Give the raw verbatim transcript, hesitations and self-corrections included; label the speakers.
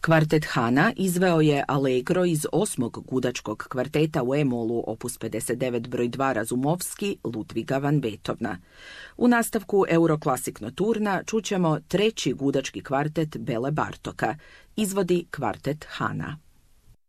Speaker 1: Kvartet Hana izveo je Allegro iz osmog gudačkog kvarteta u E-molu opus pedeset devet broj dva Razumovski Ludviga van Beethovena. U nastavku Euroklasik Noturna čućemo treći gudački kvartet Bele Bartoka, izvodi Kvartet Hana.